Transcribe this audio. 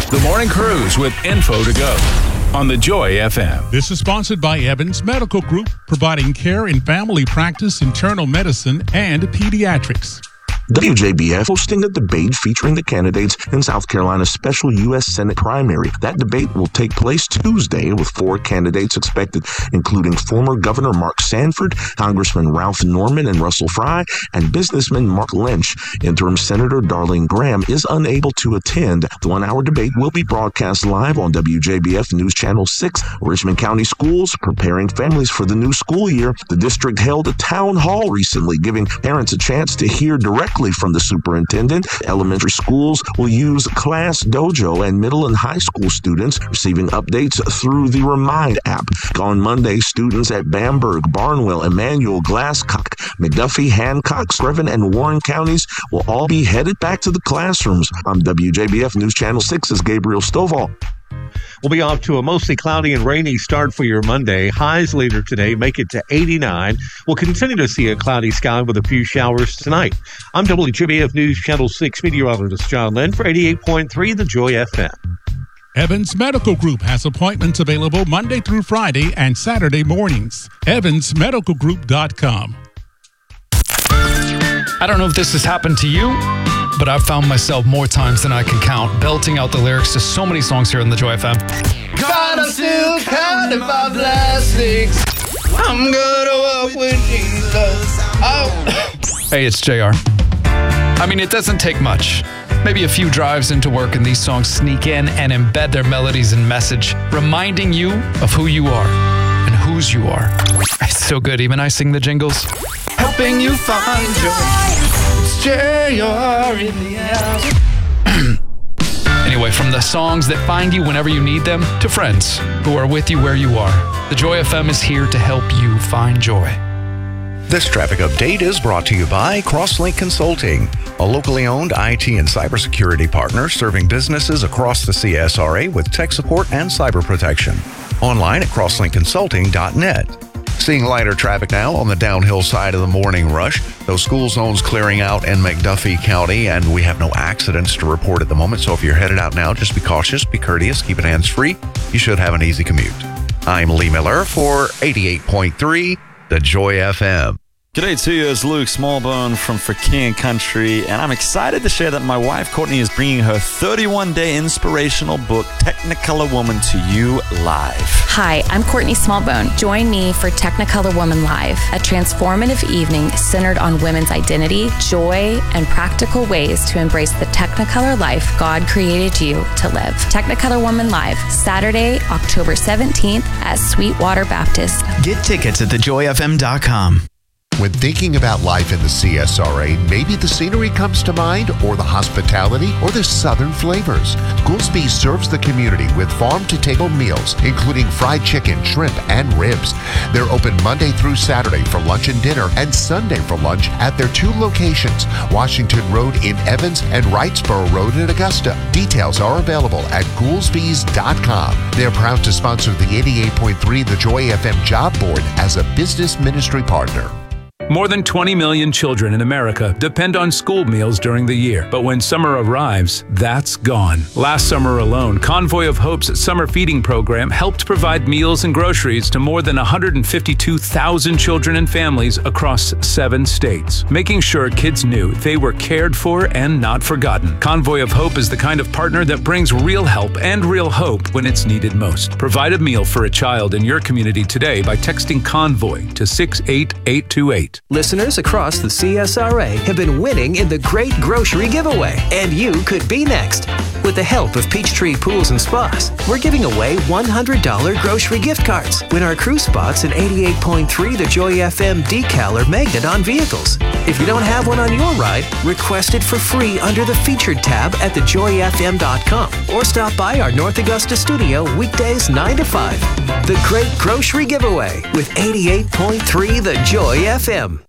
The Morning Cruise with info to go on the Joy FM. This is sponsored by Evans Medical Group, providing care in family practice, internal medicine, and pediatrics. WJBF hosting a debate featuring the candidates in South Carolina's special U.S. Senate primary. That debate will take place Tuesday with 4 candidates expected, including former Governor Mark Sanford, Congressman Ralph Norman and Russell Fry, and businessman Mark Lynch. Interim Senator Darlene Graham is unable to attend. The 1-hour debate will be broadcast live on WJBF News Channel 6. Richmond County Schools preparing families for the new school year. The district held a town hall recently, giving parents a chance to hear directly from the superintendent. Elementary schools will use Class Dojo, and middle and high school students receiving updates through the Remind app. On Monday, students at Bamberg, Barnwell, Emmanuel, Glasscock, McDuffie, Hancock, Screven, and Warren counties will all be headed back to the classrooms. I'm WJBF News Channel 6's Gabriel Stovall. We'll be off to a mostly cloudy and rainy start for your Monday. Highs later today make it to 89. We'll continue to see a cloudy sky with a few showers tonight. I'm WJBF News Channel 6 meteorologist John Lynn for 88.3 The Joy FM. Evans Medical Group has appointments available Monday through Friday and Saturday mornings. EvansMedicalGroup.com. I don't know if this has happened to you, but I've found myself more times than I can count belting out the lyrics to so many songs here on the Joy FM. God, I'm still counting my blessings. I'm gonna walk with Jesus. Oh. Hey, it's JR. I mean, it doesn't take much. Maybe a few drives into work and these songs sneak in and embed their melodies and message, reminding you of who you are and whose you are. It's so good, even I sing the jingles. Helping you find joy. It's JR in the house. Anyway, from the songs that find you whenever you need them to friends who are with you where you are, the Joy FM is here to help you find joy. This traffic update is brought to you by Crosslink Consulting, a locally owned IT and cybersecurity partner serving businesses across the CSRA with tech support and cyber protection. Online at crosslinkconsulting.net. Seeing lighter traffic now on the downhill side of the morning rush. Those school zones clearing out in McDuffie County, and we have no accidents to report at the moment. So if you're headed out now, just be cautious, be courteous, keep it hands-free. You should have an easy commute. I'm Lee Miller for 88.3 The Joy FM. G'day to you, it's Luke Smallbone from For King & Country, and I'm excited to share that my wife Courtney is bringing her 31-day inspirational book, Technicolor Woman, to you live. Hi, I'm Courtney Smallbone. Join me for Technicolor Woman Live, a transformative evening centered on women's identity, joy, and practical ways to embrace the Technicolor life God created you to live. Technicolor Woman Live, Saturday, October 17th at Sweetwater Baptist. Get tickets at thejoyfm.com. When thinking about life in the CSRA, maybe the scenery comes to mind, or the hospitality, or the southern flavors. Goolsby's serves the community with farm-to-table meals, including fried chicken, shrimp, and ribs. They're open Monday through Saturday for lunch and dinner, and Sunday for lunch at their 2 locations, Washington Road in Evans and Wrightsboro Road in Augusta. Details are available at goolsbys.com. They're proud to sponsor the 88.3 The Joy FM Job Board as a business ministry partner. More than 20 million children in America depend on school meals during the year. But when summer arrives, that's gone. Last summer alone, Convoy of Hope's summer feeding program helped provide meals and groceries to more than 152,000 children and families across 7 states, making sure kids knew they were cared for and not forgotten. Convoy of Hope is the kind of partner that brings real help and real hope when it's needed most. Provide a meal for a child in your community today by texting Convoy to 68828. Listeners across the CSRA have been winning in the Great Grocery Giveaway, and you could be next. With the help of Peachtree Pools and Spas, we're giving away $100 grocery gift cards. Win our crew spots in 88.3 The Joy FM decal or magnet on vehicles. If you don't have one on your ride, request it for free under the Featured tab at thejoyfm.com or stop by our North Augusta studio weekdays 9 to 5. The Great Grocery Giveaway with 88.3 The Joy FM.